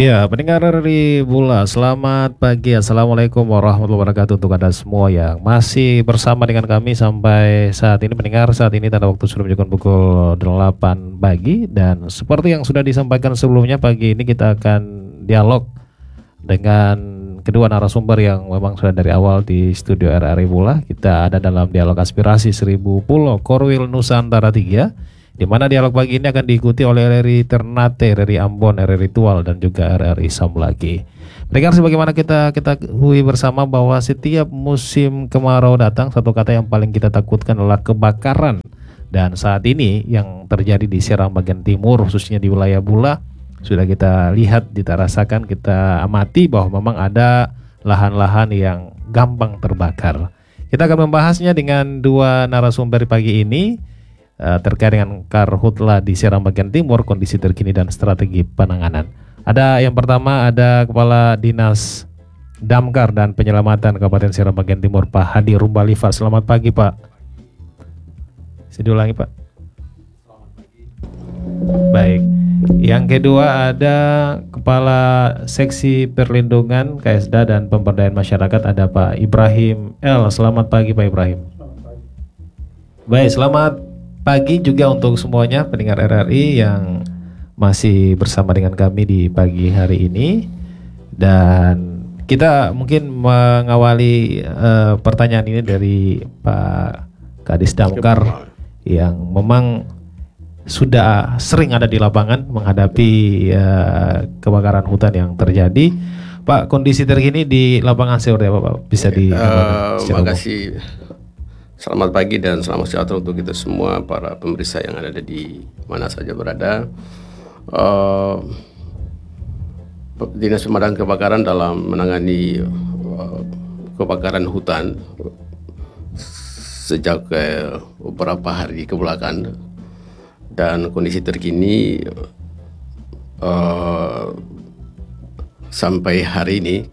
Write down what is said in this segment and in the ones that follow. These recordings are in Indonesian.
Ya, pendengar dari Bula, selamat pagi. Assalamualaikum warahmatullahi wabarakatuh untuk Anda semua yang masih bersama dengan kami sampai saat ini. Pendengar, saat ini tanda waktu sudah menunjukkan pukul 8 pagi. Dan seperti yang sudah disampaikan sebelumnya, pagi ini kita akan dialog dengan kedua narasumber yang memang sudah dari awal di studio RRI Bula. Kita ada dalam dialog aspirasi 1000 Pulau Korwil Nusantara 3, di mana dialog pagi ini akan diikuti oleh RRI Ternate, RRI Ambon, RRI Tual, dan juga RRI Samlagi. Dengar sebagaimana kita ketahui bersama bahwa setiap musim kemarau datang, satu kata yang paling kita takutkan adalah kebakaran. Dan saat ini yang terjadi di Serang bagian timur, khususnya di wilayah Bula, sudah kita lihat, kita rasakan, kita amati bahwa memang ada lahan-lahan yang gampang terbakar. Kita akan membahasnya dengan dua narasumber pagi ini, terkait dengan karhutla di Serang bagian timur, kondisi terkini dan strategi penanganan. Ada yang pertama, ada Kepala Dinas Damkar dan Penyelamatan Kabupaten Serang bagian timur, Pak Hadi Rumbalifa. Selamat pagi, Pak. Saya diulangi, Pak. Selamat pagi. Baik. Yang kedua ada Kepala Seksi Perlindungan KSDA dan Pemberdayaan Masyarakat, ada Pak Ibrahim L. Selamat pagi, Pak Ibrahim. Selamat pagi. Baik, selamat pagi juga untuk semuanya pendengar RRI yang masih bersama dengan kami di pagi hari ini. Dan kita mungkin mengawali pertanyaan ini dari Pak Kadis Damkar yang memang sudah sering ada di lapangan menghadapi kebakaran hutan yang terjadi. Pak, kondisi terkini di lapangan seperti apa, Pak? Bisa terima kasih. Selamat pagi dan selamat sejahtera untuk kita semua para pemirsa yang ada di mana saja berada. Dinas Pemadam Kebakaran dalam menangani kebakaran hutan sejak beberapa hari kebelakang, dan kondisi terkini sampai hari ini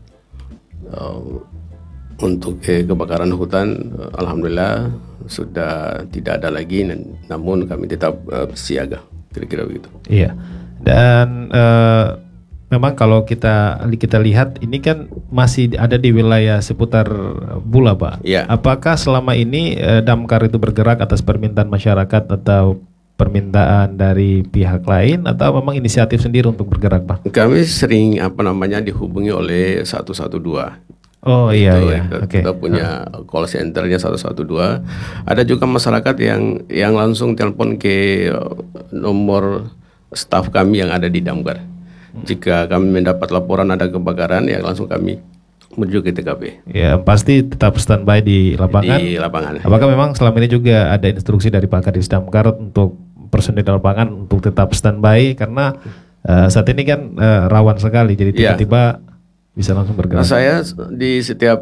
untuk kebakaran hutan, alhamdulillah sudah tidak ada lagi, namun kami tetap siaga, kira-kira begitu. Iya. Dan memang kalau kita lihat ini kan masih ada di wilayah seputar Bula, Pak. Iya. Apakah selama ini Damkar itu bergerak atas permintaan masyarakat atau permintaan dari pihak lain, atau memang inisiatif sendiri untuk bergerak, Pak? Kami sering dihubungi oleh 112. Oh iya, iya. Kita punya call centernya 112. Ada juga masyarakat yang langsung telepon ke nomor staf kami yang ada di Damkar. Jika kami mendapat laporan ada kebakaran, ya langsung kami menuju ke TKP. Ya, pasti tetap standby di lapangan. Di lapangan. Apakah memang selama ini juga ada instruksi dari Pak Kadis Damkar untuk personil di lapangan untuk tetap standby, karena saat ini kan rawan sekali, jadi tiba-tiba bisa langsung bergerak. Saya di setiap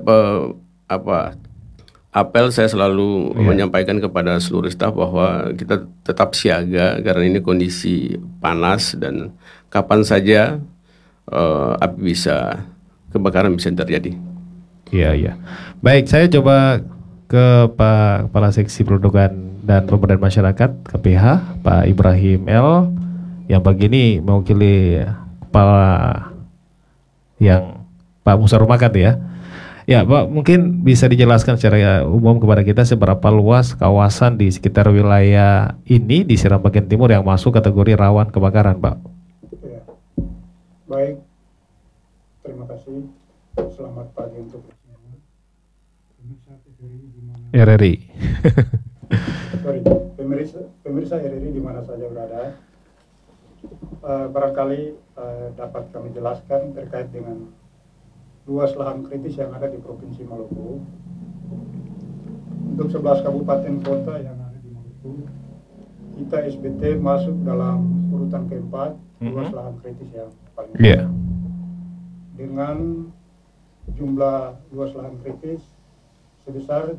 apel saya selalu menyampaikan kepada seluruh staf bahwa kita tetap siaga karena ini kondisi panas dan kapan saja kebakaran bisa terjadi. Iya, iya. Baik, saya coba ke Pak Kepala Seksi Perlindungan dan Pemberdayaan Masyarakat KPH, Pak Ibrahim L, yang pagi ini mewakili kepala yang Pak Musarumakat ya. Ya, Pak, mungkin bisa dijelaskan secara umum kepada kita seberapa luas kawasan di sekitar wilayah ini di Serang bagian timur yang masuk kategori rawan kebakaran, Pak? Ya. Baik, terima kasih. Selamat pagi untuk semua. RRI. Sorry, pemirsa RRI di mana saja berada. Barangkali dapat kami jelaskan terkait dengan luas lahan kritis yang ada di Provinsi Maluku. Untuk 11 kabupaten kota yang ada di Maluku, kita SBT masuk dalam urutan keempat luas lahan kritis yang paling besar. Dengan jumlah luas lahan kritis sebesar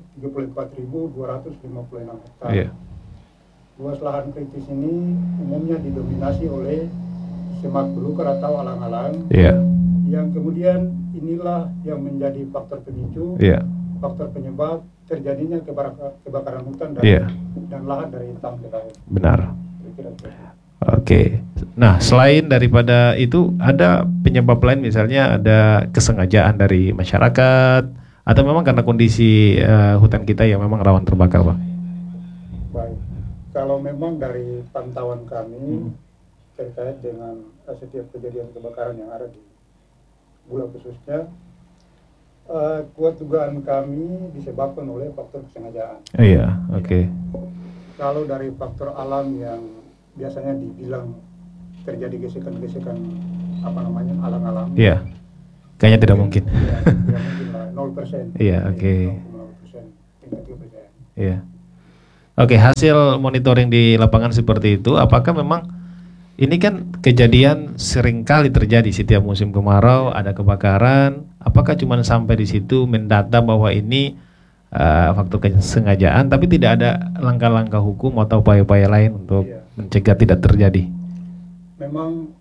34.256 hektar. Luas lahan kritis ini umumnya didominasi oleh semak belukar atau alang-alang. Yang kemudian inilah yang menjadi faktor pemicu, faktor penyebab terjadinya kebakaran hutan dan lahan dari hitam ke daun. Benar. Oke. Nah, selain daripada itu ada penyebab lain, misalnya ada kesengajaan dari masyarakat atau memang karena kondisi hutan kita yang memang rawan terbakar, Pak? Baik, kalau memang dari pantauan kami terkait dengan setiap kejadian kebakaran yang ada di Bula khususnya, kuat dugaan kami disebabkan oleh faktor kesengajaan. Iya, oke. Kalau dari faktor alam yang biasanya dibilang terjadi gesekan-gesekan alang-alang. Iya. Kayaknya tidak mungkin. Ya, tidak mungkin lah, 0%. Iya, oke. 0%, tingkat kepercayaan. Iya. Oke, hasil monitoring di lapangan seperti itu, apakah memang ini kan kejadian sering kali terjadi setiap musim kemarau, ada kebakaran, apakah cuma sampai di situ mendata bahwa ini faktor kesengajaan, tapi tidak ada langkah-langkah hukum atau upaya-upaya lain untuk mencegah tidak terjadi? Memang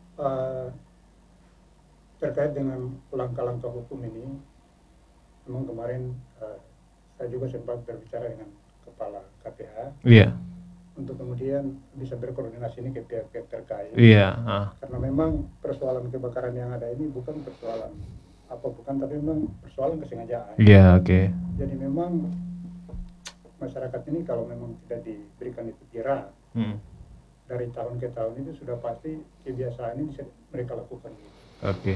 terkait dengan langkah-langkah hukum ini, memang kemarin saya juga sempat berbicara dengan Kepala KPH. Iya. Untuk kemudian bisa berkoordinasi ini ke pihak-pihak terkait. Iya. Karena memang persoalan kebakaran yang ada ini bukan persoalan tapi memang persoalan kesengajaan. Iya, oke. Jadi memang masyarakat ini kalau memang tidak diberikan itu kira dari tahun ke tahun itu sudah pasti kebiasaan ini bisa mereka lakukan. Oke.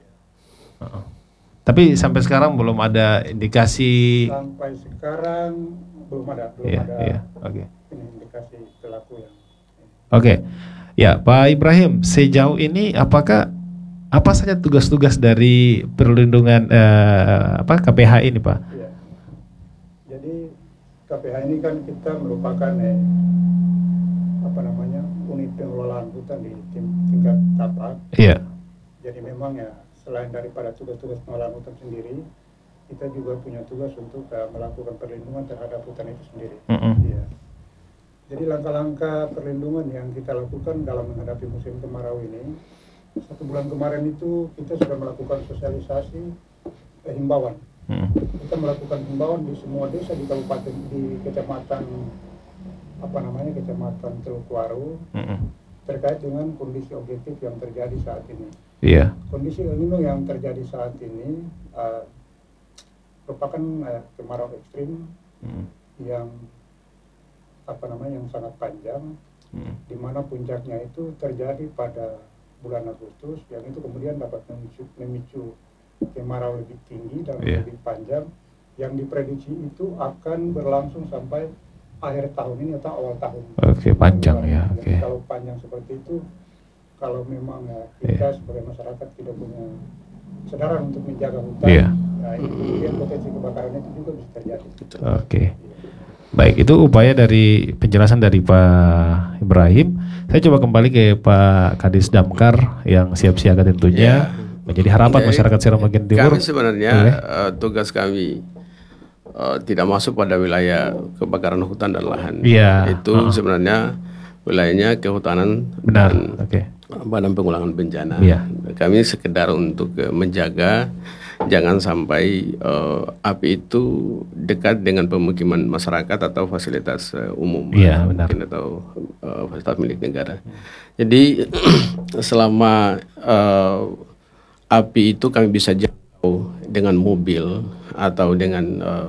Tapi sampai sekarang belum ada indikasi. Sampai sekarang belum ada. Iya. Oke. Ini indikasi pelaku yang. Oke. Ya, Pak Ibrahim, sejauh ini apa saja tugas-tugas dari perlindungan KPH ini, Pak? Iya. Jadi KPH ini kan kita merupakan unit pengelolaan hutan di tingkat tapak. Iya. Jadi memang ya selain daripada tugas-tugas pengelolaan hutan sendiri, kita juga punya tugas untuk melakukan perlindungan terhadap hutan itu sendiri. Iya. Jadi langkah-langkah perlindungan yang kita lakukan dalam menghadapi musim kemarau ini, 1 bulan kemarin itu kita sudah melakukan sosialisasi himbauan. Kita melakukan himbauan di semua desa di kabupaten, di kecamatan Kecamatan Teluk Waru, terkait dengan kondisi objektif yang terjadi saat ini. Iya. Kondisi El Nino yang terjadi saat ini merupakan kemarau ekstrim yang sangat panjang, di mana puncaknya itu terjadi pada bulan Agustus, yang itu kemudian dapat memicu kemarau lebih tinggi dan lebih panjang, yang diprediksi itu akan berlangsung sampai akhir tahun ini atau awal tahun. Oke, panjang ya. Oke. Kalau panjang seperti itu, kalau memang kita sebagai masyarakat tidak punya kesadaran untuk menjaga hutan, kemudian potensi kebakaran itu juga bisa terjadi. Oke. Baik, itu upaya dari penjelasan dari Pak Ibrahim. Saya coba kembali ke Pak Kadis Damkar yang siap siaga tentunya menjadi harapan masyarakat Seram bagian timur. Kami sebenarnya tugas kami tidak masuk pada wilayah kebakaran hutan dan lahan. Itu sebenarnya wilayahnya kehutanan dan Badan Penanggulangan Bencana. Kami sekedar untuk menjaga jangan sampai api itu dekat dengan pemukiman masyarakat atau fasilitas umum, mungkin atau fasilitas milik negara. Jadi selama api itu kami bisa jauh dengan mobil atau dengan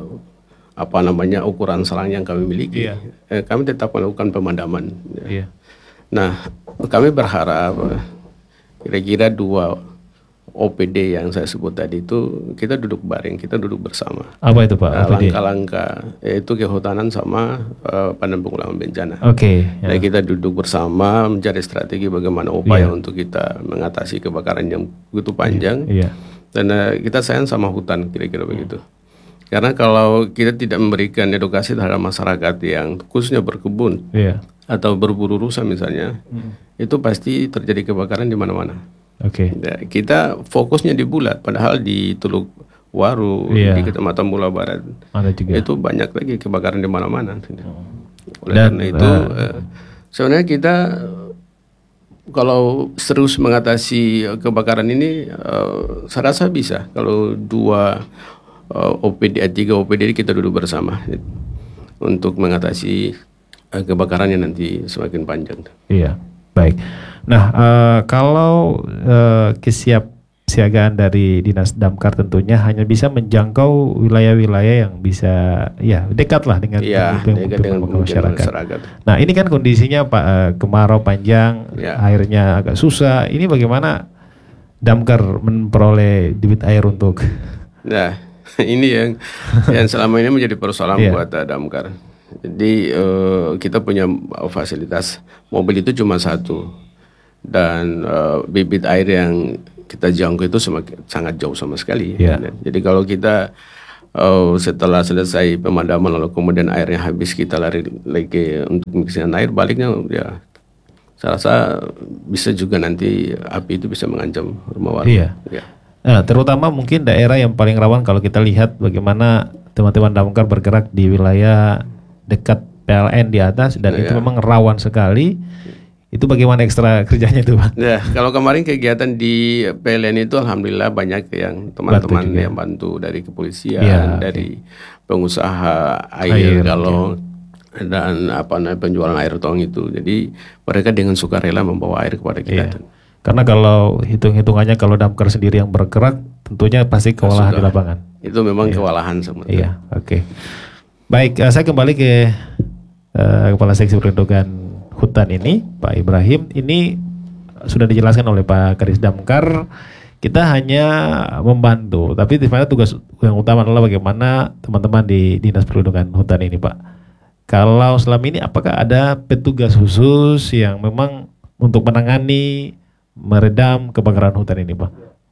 ukuran selang yang kami miliki, kami tetap melakukan pemadaman. Nah, kami berharap kira-kira 2 OPD yang saya sebut tadi itu kita duduk bareng, kita duduk bersama. Apa itu, Pak? Langkah-langkah yaitu kehutanan sama Badan Penanggulangan Bencana. Dan kita duduk bersama mencari strategi bagaimana upaya untuk kita mengatasi kebakaran yang begitu panjang. Dan kita sayang sama hutan, kira-kira begitu. Karena kalau kita tidak memberikan edukasi terhadap masyarakat yang khususnya berkebun atau berburu rusa misalnya, itu pasti terjadi kebakaran di mana-mana. Kita fokusnya di Bula, padahal di Teluk Waru, di Kecamatan Bula Barat itu banyak lagi kebakaran di mana-mana. Oleh karena itu sebenarnya kita kalau serius mengatasi kebakaran ini, saya rasa bisa kalau 2 OPD, 3 OPD kita duduk bersama untuk mengatasi kebakaran yang nanti semakin panjang. Baik. Nah, kalau kesiapsiagaan dari Dinas Damkar tentunya hanya bisa menjangkau wilayah-wilayah yang bisa ya dekat lah dengan Iya, dekat dengan pemukiman masyarakat. Nah, ini kan kondisinya Pak, kemarau panjang, Ya. airnya agak susah. Ini bagaimana Damkar memperoleh debit air untuk Nah, ini yang selama ini menjadi persoalan Iya. buat Damkar. Jadi kita punya fasilitas mobil itu cuma satu, dan bibit air yang kita jangkau itu sangat jauh sama sekali. Iya. Jadi kalau kita setelah selesai pemadaman lalu kemudian airnya habis, kita lari lagi untuk pengisian air, baliknya ya saya rasa bisa juga nanti api itu bisa mengancam rumah warga. Iya. Ya. Nah, terutama mungkin daerah yang paling rawan kalau kita lihat bagaimana teman-teman damkar bergerak di wilayah dekat PLN di atas dan itu memang rawan sekali. Itu bagaimana ekstra kerjanya itu, Pak? Ya, kalau kemarin kegiatan di PLN itu alhamdulillah banyak yang teman-teman yang bantu dari kepolisian, dari pengusaha air galon dan penjualan air tong itu. Jadi mereka dengan sukarela membawa air kepada kita. Karena kalau hitung-hitungannya kalau damkar sendiri yang bergerak, tentunya pasti kewalahan di lapangan. Itu memang kewalahan sebenarnya. Iya, oke. Baik, saya kembali ke Kepala Seksi Perlindungan Hutan ini, Pak Ibrahim. Ini sudah dijelaskan oleh Pak Kadis Damkar. Kita hanya membantu, tapi sebenarnya tugas yang utama adalah bagaimana teman-teman di Dinas Perlindungan Hutan ini, Pak. Kalau selama ini apakah ada petugas khusus yang memang untuk menangani meredam kebakaran hutan ini, Pak?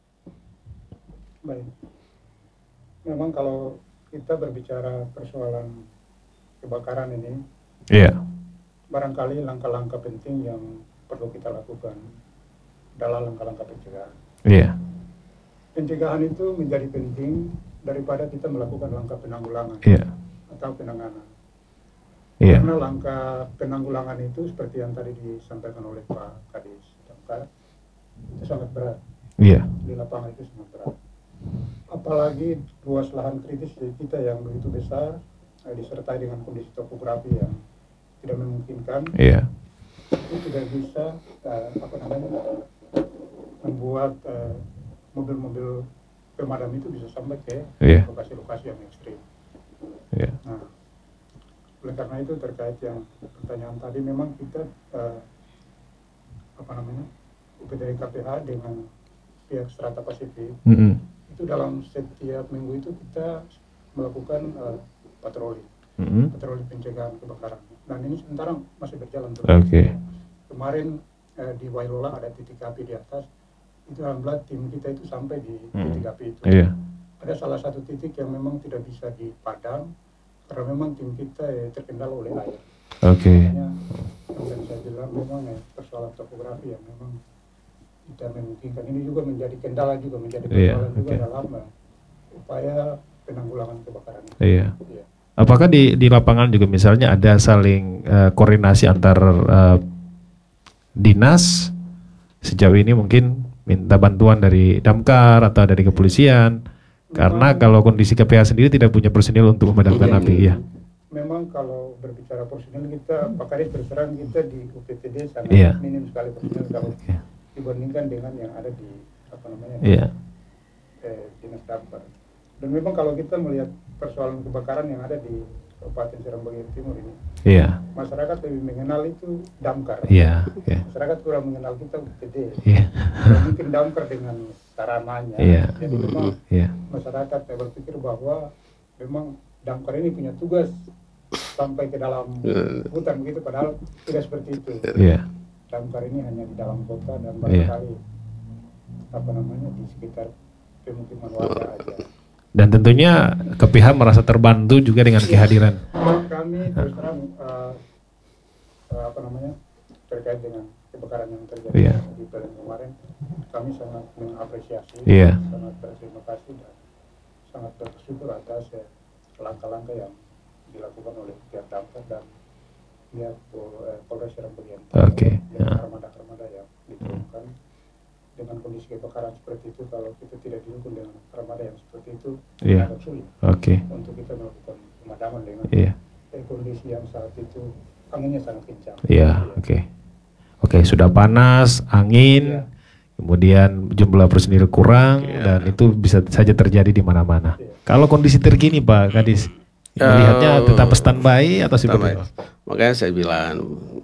Baik. Memang kalau kita berbicara persoalan kebakaran ini, barangkali langkah-langkah penting yang perlu kita lakukan adalah langkah-langkah pencegahan. Pencegahan itu menjadi penting daripada kita melakukan langkah penanggulangan atau penanganan. Karena langkah penanggulangan itu seperti yang tadi disampaikan oleh Pak Kadis Damkar, itu sangat berat. Di lapangan itu sangat berat. Apalagi luas lahan kritis kita yang begitu besar, disertai dengan kondisi topografi yang tidak memungkinkan, itu tidak bisa membuat mobil-mobil pemadam itu bisa sampai ke lokasi-lokasi yang ekstrim. Nah, oleh karena itu terkait yang pertanyaan tadi, memang kita UPTD KPH dengan pihak Strata Pasifik itu dalam setiap minggu itu kita melakukan patroli pencegahan kebakaran, dan ini sementara masih berjalan terus. Kemarin di Wailola ada titik api di atas, itu alhamdulillah tim kita itu sampai di titik api itu. Ada salah satu titik yang memang tidak bisa dipadam karena memang tim kita terkendala oleh air. Makanya yang saya bilang memang persoalan topografi yang memang tidak memungkinkan. Ini juga menjadi kendala juga, menjadi persoalan juga dalam upaya penanggulangan kebakaran. Apakah di lapangan juga misalnya ada saling koordinasi antar dinas sejauh ini, mungkin minta bantuan dari damkar atau dari kepolisian? Karena kalau kondisi KPH sendiri tidak punya personil untuk memadamkan api. Memang kalau berbicara personil kita, Pak Kadis terserang kita di UPTD sangat minim sekali personil kalau dibandingkan dengan yang ada di Dinas Damkar. Dan memang kalau kita melihat persoalan kebakaran yang ada di Kabupaten Serang Bagian Timur ini, masyarakat lebih mengenal itu damkar. Masyarakat kurang mengenal kita UPTD. Mungkin damkar dengan sarananya. Jadi memang masyarakat berpikir bahwa memang damkar ini punya tugas sampai ke dalam hutan begitu, padahal tidak seperti itu. Damkar ini hanya di dalam kota dan barangkali di sekitar pemukiman warga aja. Dan tentunya KPH merasa terbantu juga dengan kehadiran. Kami terus terang terkait dengan kebakaran yang terjadi di PLN kemarin, kami sangat mengapresiasi, sangat berterima kasih dan sangat bersyukur atas langkah-langkah yang dilakukan oleh pihak damkar dan pihak Polres Serang Bagian dengan armada-armada yang diturunkan. Dengan kondisi kebakaran seperti itu, kalau kita tidak didukung dengan armada yang seperti itu, agak sulit untuk kita melakukan pemadaman dengan kondisi yang saat itu anginnya sangat kencang. Oke, sudah panas, angin, kemudian jumlah personil kurang, dan itu bisa saja terjadi di mana-mana. Kalau kondisi terkini Pak Kadis, melihatnya tetap standby atau seperti apa? Makanya saya bilang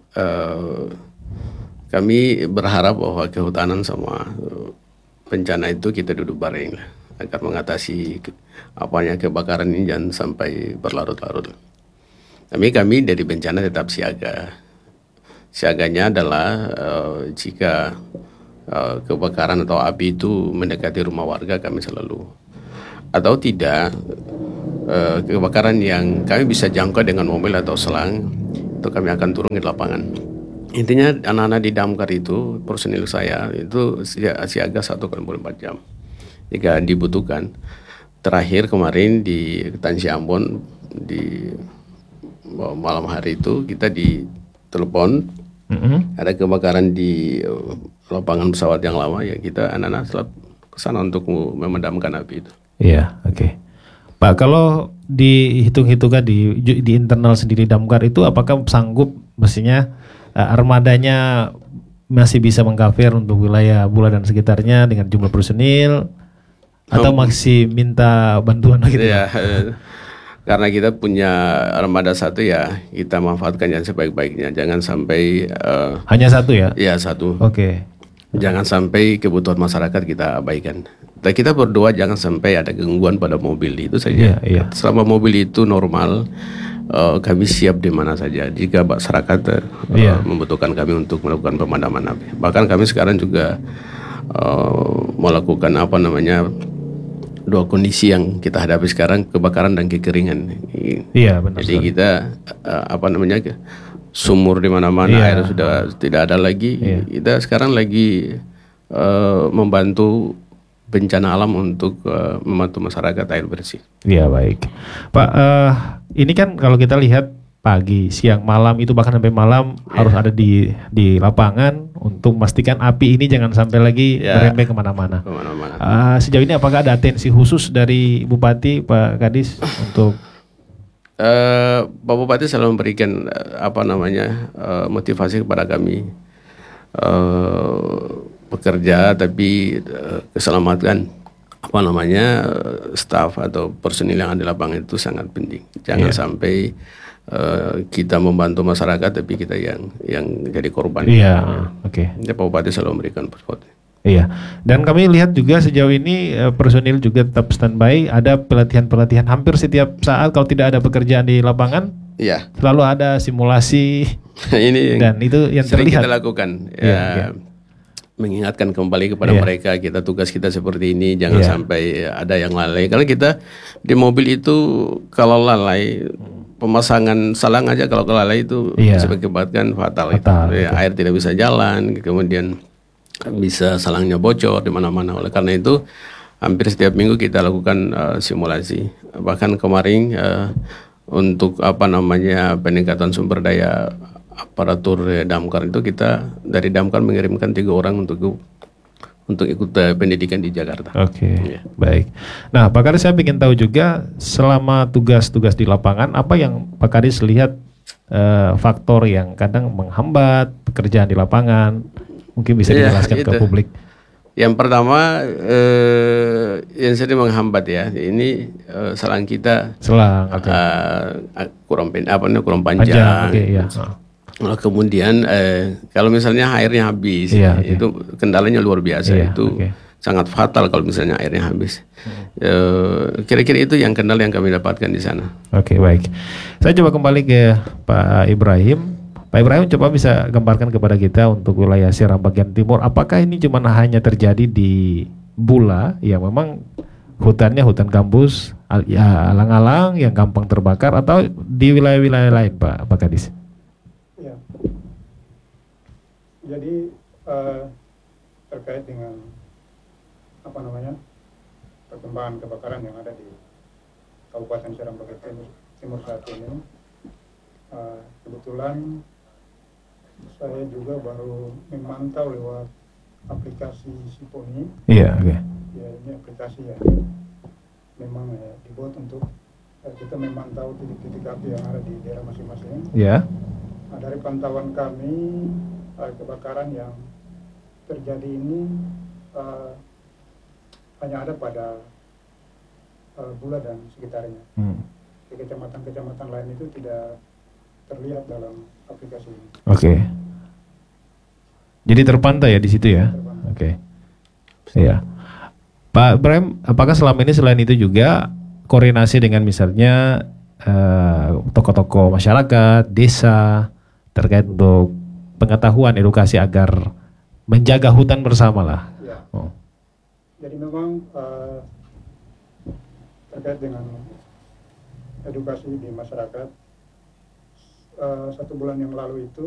kami berharap bahwa kehutanan sama bencana itu kita duduk bareng lah, agar mengatasi kebakaran ini jangan sampai berlarut-larut. Tapi kami dari bencana tetap siaga. Siaganya adalah jika kebakaran atau api itu mendekati rumah warga, kami selalu, atau tidak kebakaran yang kami bisa jangkau dengan mobil atau selang, itu kami akan turun di lapangan. Intinya anak-anak di damkar itu, personil saya itu siaga 1x24 jam jika dibutuhkan. Terakhir kemarin di Tansi Ambon di malam hari itu kita ditelepon ada kebakaran di lapangan pesawat yang lama, ya kita anak-anak selalu ke sana untuk memadamkan api itu. Iya, oke. Pak, kalau dihitung-hitungkan di internal sendiri damkar itu, apakah sanggup mestinya armadanya masih bisa mengcover untuk wilayah Bula dan sekitarnya dengan jumlah personil, atau masih minta bantuan gitu? Ya, karena kita punya armada satu, ya kita manfaatkan yang sebaik-baiknya. Jangan sampai hanya satu ya? Ya, satu. Oke. Jangan sampai kebutuhan masyarakat kita abaikan. Dan kita berdoa jangan sampai ada gangguan pada mobil, itu saja. Iya. Selama mobil itu normal, kami siap di mana saja jika masyarakat membutuhkan kami untuk melakukan pemadaman api. Bahkan kami sekarang juga melakukan dua kondisi yang kita hadapi sekarang, kebakaran dan kekeringan. Iya, benar. Jadi kita sumur di mana-mana, air sudah tidak ada lagi. Kita sekarang lagi membantu bencana alam untuk membantu masyarakat air bersih. Iya, baik. Pak, ini kan kalau kita lihat pagi, siang, malam itu bahkan sampai malam harus ada di lapangan untuk memastikan api ini jangan sampai lagi merembet kemana-mana. Sejauh ini apakah ada atensi khusus dari Bupati, Pak Kadis untuk? Pak Bupati selalu memberikan motivasi kepada kami bekerja, tapi keselamatan staf atau personil yang ada di lapangan itu sangat penting. Jangan sampai kita membantu masyarakat tapi kita yang jadi korban. Iya, oke. Pak Bupati selalu memberikan support. Iya, dan kami lihat juga sejauh ini personil juga tetap standby. Ada pelatihan-pelatihan hampir setiap saat. Kalau tidak ada pekerjaan di lapangan, selalu ada simulasi. Ini dan itu yang sering terlihat kita lakukan. Mengingatkan kembali kepada mereka, tugas kita seperti ini, jangan sampai ada yang lalai. Karena kita di mobil itu kalau lalai, pemasangan salang aja kalau lalai itu bisa mengakibatkan fatal. Air tidak bisa jalan, kemudian bisa salangnya bocor di mana-mana. Oleh karena itu hampir setiap minggu kita lakukan simulasi. Bahkan kemarin untuk peningkatan sumber daya aparatur damkar itu, kita dari damkar mengirimkan 3 orang untuk ikut pendidikan di Jakarta. Oke, baik. Nah, Pak Kadis, saya ingin tahu juga selama tugas-tugas di lapangan, apa yang Pak Kadis lihat faktor yang kadang menghambat pekerjaan di lapangan? Mungkin bisa dijelaskan ke publik. Yang pertama yang sering menghambat ini selang kita. Kurang panjang. Kemudian kalau misalnya airnya habis, itu kendalanya luar biasa. Sangat fatal kalau misalnya airnya habis. Kira-kira itu yang kendala yang kami dapatkan di sana. Oke, baik. Saya coba kembali ke Pak Ibrahim. Pak Ibrahim, coba bisa gambarkan kepada kita untuk wilayah Seram bagian timur, apakah ini cuma hanya terjadi di Bula yang memang hutannya hutan gambus, alang-alang yang gampang terbakar, atau di wilayah-wilayah lain, Pak Kadis? Ya. Jadi terkait dengan perkembangan kebakaran yang ada di Kabupaten Seram bagian timur saat ini, kebetulan saya juga baru memantau lewat aplikasi Siponi. Iya, oke. Ya, ini aplikasi yang memang dibuat untuk kita memantau titik-titik api yang ada di daerah masing-masing. Iya. Nah, dari pantauan kami kebakaran yang terjadi ini hanya ada pada Bula dan sekitarnya. Di kecamatan-kecamatan lain itu tidak terlihat dalam aplikasi ini. Oke. Jadi terpantau ya di situ ya. Terpantau. Oke. Iya. Pak Ibrahim, apakah selama ini selain itu juga koordinasi dengan misalnya tokoh-tokoh masyarakat, desa terkait untuk pengetahuan edukasi agar menjaga hutan bersama lah? Ya. Oh. Jadi memang terkait dengan edukasi di masyarakat, 1 bulan yang lalu itu